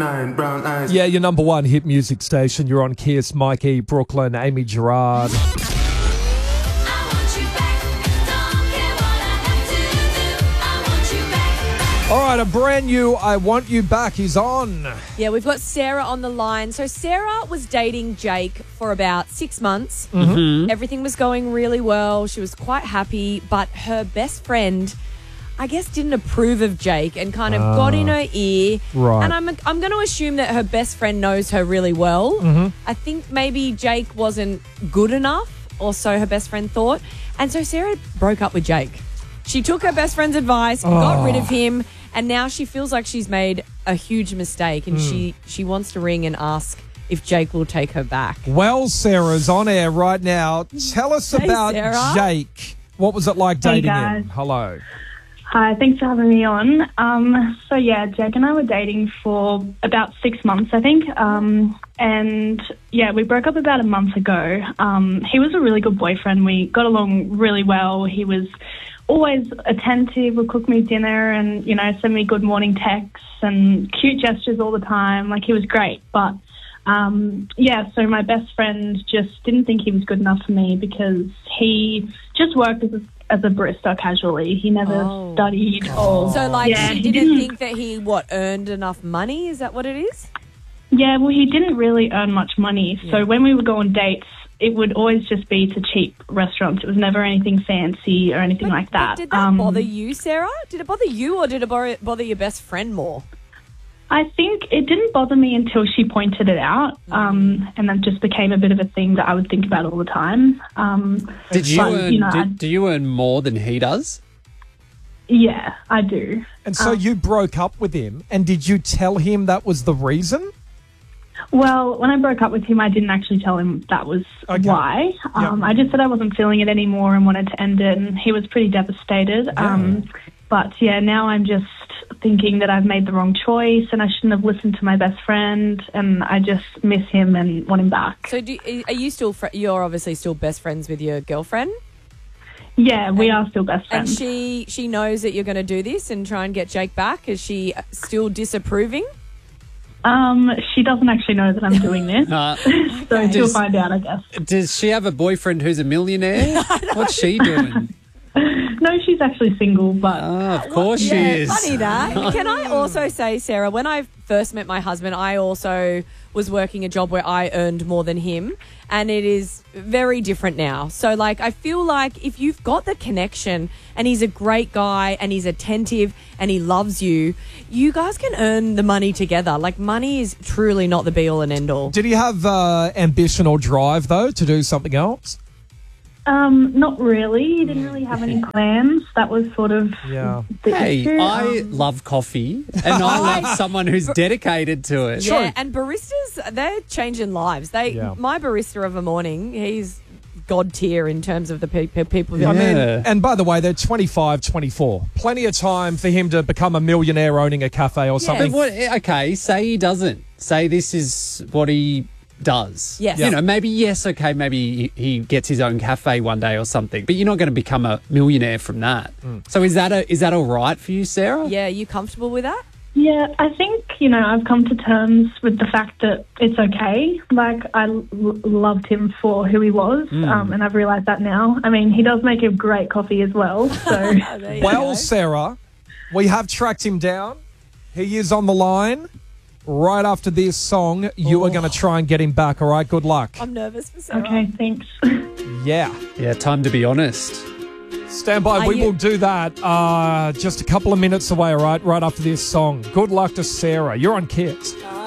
Brown eyes. Yeah, your number one hit music station. You're on Kiss, Mikey, Brooklyn, Amy Gerard. All right, a brand new I Want You Back is on. Yeah, we've got Sarah on the line. So Sarah was dating Jake for about 6 months. Everything was going really well. She was quite happy, but her best friend, I guess, didn't approve of Jake and kind of got in her ear. Right. And I'm going to assume that her best friend knows her really well. I think maybe Jake wasn't good enough, or so her best friend thought. And so Sarah broke up with Jake. She took her best friend's advice, got rid of him, and now she feels like she's made a huge mistake, and she wants to ring and ask if Jake will take her back. Well, Sarah's on air right now. Tell us about Sarah. Jake. What was it like dating guys. him? Hello. Hi, thanks for having me on. So yeah, Jake and I were dating for about 6 months, I think. And yeah, we broke up about a month ago. He was a really good boyfriend. We got along really well. He was always attentive, would cook me dinner and, you know, send me good morning texts and cute gestures all the time. Like, he was great. But yeah, so my best friend just didn't think he was good enough for me because he just worked as a barista casually. He never studied or... So, like, yeah, she he didn't think that he, earned enough money? Is that what it is? Yeah, well, he didn't really earn much money. So when we would go on dates, it would always just be to cheap restaurants. It was never anything fancy or anything like that. But did that bother you, Sarah? Did it bother you, or did it bother your best friend more? I think it didn't bother me until she pointed it out, and then just became a bit of a thing that I would think about all the time. Did you but, earn? you know, do you earn more than he does? Yeah, I do. And so you broke up with him, and did you tell him that was the reason? Well, when I broke up with him, I didn't actually tell him that was why. I just said I wasn't feeling it anymore and wanted to end it, and he was pretty devastated. But yeah, now I'm just thinking that I've made the wrong choice and I shouldn't have listened to my best friend, and I just miss him and want him back. So are you still, you're obviously still best friends with your girlfriend? Yeah, we are still best And friends. she knows that you're going to do this and try and get Jake back. Is she still disapproving? She doesn't actually know that I'm doing this, so she'll find out, I guess. Does she have a boyfriend who's a millionaire? What's she doing? No, she's actually single, but... Of course she is. Funny that. Can I also say, Sarah, when I first met my husband, I also was working a job where I earned more than him, and it is very different now. So, like, I feel like if you've got the connection and he's a great guy and he's attentive and he loves you, you guys can earn the money together. Like, money is truly not the be-all and end-all. Did he have ambition or drive, though, to do something else? Not really. He didn't really have any plans. That was sort of the Hey, issue. I love coffee, and I love someone who's dedicated to it. Yeah, and baristas, they're changing lives. My barista of a morning, he's god tier in terms of the people. Yeah. I mean, and by the way, they're 25, 24. Plenty of time for him to become a millionaire owning a cafe or something. But okay, say he doesn't. Say this is what he does. Yes. You know, maybe he gets his own cafe one day or something, but you're not going to become a millionaire from that. So is that all right for you, Sarah? Yeah, are you comfortable with that? Yeah, I think, I've come to terms with the fact that it's okay. Like, I loved him for who he was, and I've realised that now. I mean, he does make a great coffee as well. So, Well, Sarah, we have tracked him down. He is on the line. Right after this song, you are going to try and get him back, all right? Good luck. I'm nervous for Sarah. okay, thanks. Yeah. Yeah, time to be honest. Stand by. We will do that just a couple of minutes away, all right? Right after this song. Good luck to Sarah. You're on Kiss.